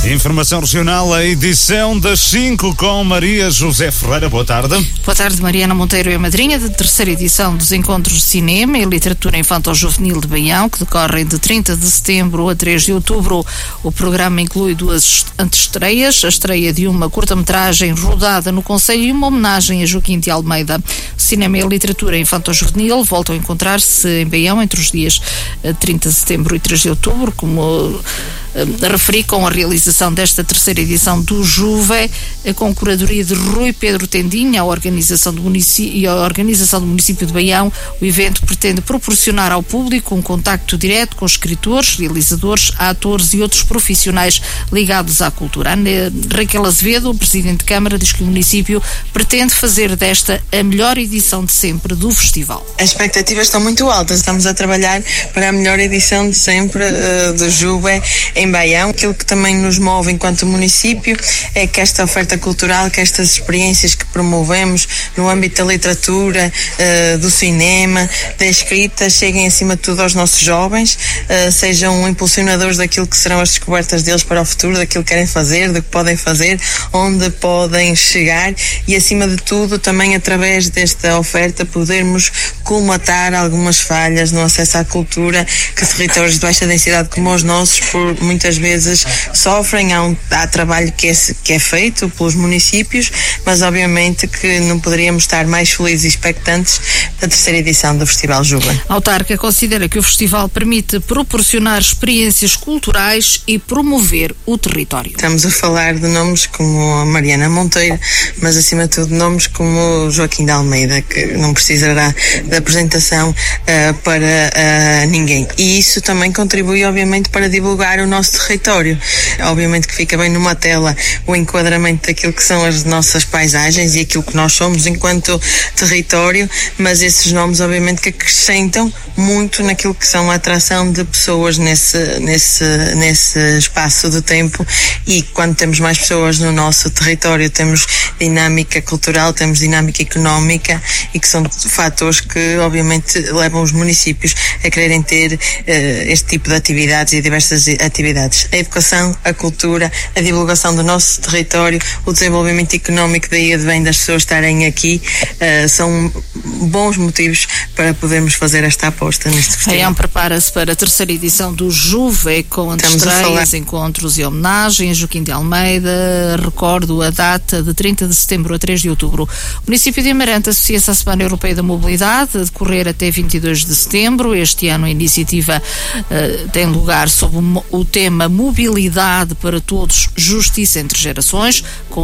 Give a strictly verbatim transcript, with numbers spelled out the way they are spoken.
Informação regional, a edição das cinco com Maria José Ferreira. Boa tarde. Boa tarde, Mariana Monteiro é a madrinha da terceira edição dos Encontros de Cinema e Literatura Infanto-Juvenil de Baião, que decorrem de trinta de setembro a três de outubro. O programa inclui duas antestreias, a estreia de uma curta-metragem rodada no Conselho e uma homenagem a Joaquim de Almeida. O cinema e a literatura infanto-juvenil voltam a encontrar-se em Baião entre os dias trinta de setembro e três de outubro, como referi, com a realização desta terceira edição do Juve, com curadoria de Rui Pedro Tendinha, a organização do município, e a organização do município de Baião. O evento pretende proporcionar ao público um contacto direto com escritores, realizadores, atores e outros profissionais ligados à cultura. Ana Raquel Azevedo, presidente de Câmara, diz que o município pretende fazer desta a melhor edição de sempre do festival. As expectativas estão muito altas, estamos a trabalhar para a melhor edição de sempre uh, do Juve em Baião. Aquilo que também nos move enquanto município é que esta oferta cultural, que estas experiências que promovemos no âmbito da literatura, uh, do cinema, da escrita, cheguem acima de tudo aos nossos jovens, uh, sejam impulsionadores daquilo que serão as descobertas deles para o futuro, daquilo que querem fazer, do que podem fazer, onde podem chegar e, acima de tudo, também através desta oferta podermos colmatar algumas falhas no acesso à cultura que territórios de baixa densidade como os nossos por muitas vezes sofrem. Há, um, há trabalho que é, que é feito pelos municípios, mas obviamente que não poderíamos estar mais felizes e expectantes da terceira edição do Festival Juve. A autarca considera que o festival permite proporcionar experiências culturais e promover o território. Estamos a falar de nomes como a Mariana Monteiro, mas acima de tudo nomes como Joaquim de Almeida, que não precisará de apresentação uh, para uh, ninguém. E isso também contribui obviamente para divulgar o nosso território. Obviamente que fica bem numa tela o enquadramento daquilo que são as nossas paisagens e aquilo que nós somos enquanto território, mas esses nomes obviamente que acrescentam muito naquilo que são a atração de pessoas nesse, nesse, nesse espaço de tempo. E quando temos mais pessoas no nosso território, temos dinâmica cultural, temos dinâmica económica, e que são fatores que obviamente levam os municípios a quererem ter uh, este tipo de atividades e diversas atividades. A educação, a cultura, a divulgação do nosso território, o desenvolvimento económico daí advém das pessoas estarem aqui, uh, são bons motivos para podermos fazer esta aposta neste festival. Baião prepara-se para a terceira edição do Juve, com antestreias, encontros e homenagens. Joaquim de Almeida, recordo a data de trinta de setembro a três de outubro. O município de Amarante associa-se à Semana Europeia da Mobilidade, a decorrer até vinte e dois de setembro. Este ano a iniciativa uh, tem lugar sob o, o tema Mobilidade para Todos, Justiça entre Gerações, com